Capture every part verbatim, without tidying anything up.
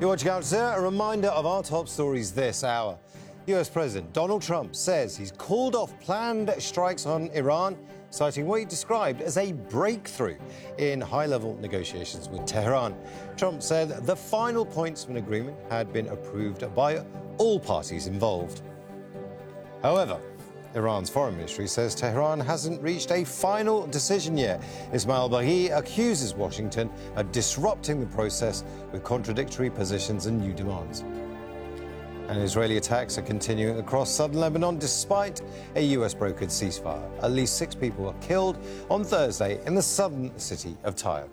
You're watching Al Jazeera. A reminder of our top stories this hour. U S President Donald Trump says he's called off planned strikes on Iran, citing what he described as a breakthrough in high-level negotiations with Tehran. Trump said the final points of an agreement had been approved by all parties involved. However, Iran's foreign ministry says Tehran hasn't reached a final decision yet. Ismail Baghi accuses Washington of disrupting the process with contradictory positions and new demands. And Israeli attacks are continuing across southern Lebanon despite a U S brokered ceasefire. At least six people were killed on Thursday in the southern city of Tyre.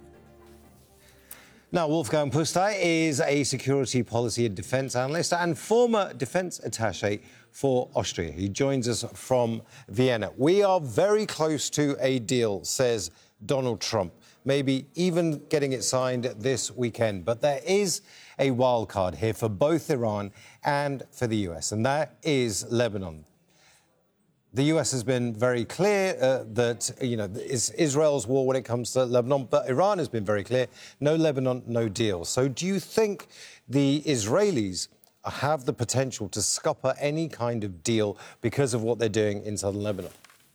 Now, Wolfgang Pusztai is a security policy and defence analyst and former defence attaché for Austria. He joins us from Vienna. We are very close to a deal, says Donald Trump, maybe even getting it signed this weekend. But there is a wild card here for both Iran and for the U S, and that is Lebanon. The U S has been very clear uh, that, you know, it's Israel's war when it comes to Lebanon, but Iran has been very clear, no Lebanon, no deal. So do you think the Israelis have the potential to scupper any kind of deal because of what they're doing in southern Lebanon?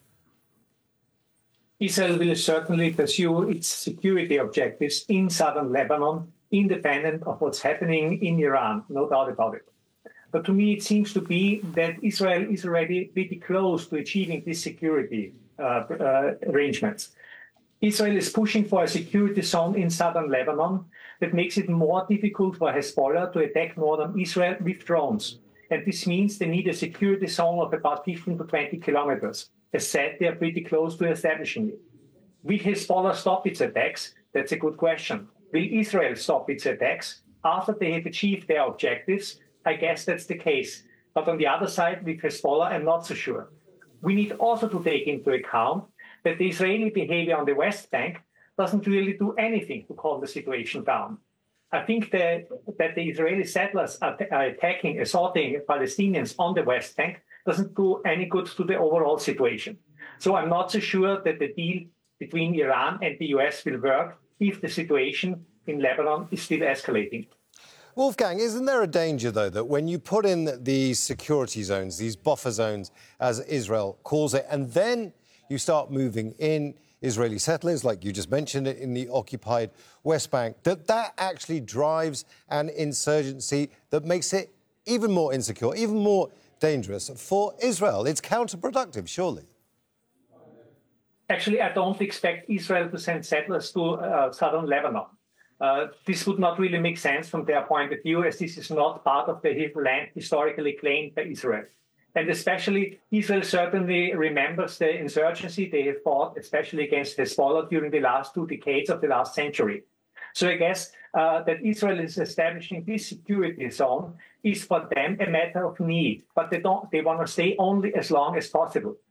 Israel will certainly pursue its security objectives in southern Lebanon, independent of what's happening in Iran, no doubt about it. But to me, it seems to be that Israel is already pretty close to achieving these security uh, uh, arrangements. Israel is pushing for a security zone in southern Lebanon that makes it more difficult for Hezbollah to attack northern Israel with drones. And this means they need a security zone of about fifteen to twenty kilometers. As said, they are pretty close to establishing it. Will Hezbollah stop its attacks? That's a good question. Will Israel stop its attacks after they have achieved their objectives? I guess that's the case. But on the other side, with Hezbollah, I'm not so sure. We need also to take into account that the Israeli behavior on the West Bank doesn't really do anything to calm the situation down. I think that, that the Israeli settlers are, are attacking, assaulting Palestinians on the West Bank doesn't do any good to the overall situation. So I'm not so sure that the deal between Iran and the U S will work if the situation in Lebanon is still escalating. Wolfgang, isn't there a danger, though, that when you put in these security zones, these buffer zones, as Israel calls it, and then you start moving in Israeli settlers, like you just mentioned it, in the occupied West Bank, that that actually drives an insurgency that makes it even more insecure, even more dangerous for Israel? It's counterproductive, surely. Actually, I don't expect Israel to send settlers to uh, southern Lebanon. Uh, this would not really make sense from their point of view, as this is not part of the land historically claimed by Israel. And especially, Israel certainly remembers the insurgency they have fought, especially against Hezbollah during the last two decades of the last century. So I guess uh, that Israel is establishing this security zone is for them a matter of need, but they don't. They want to stay only as long as possible.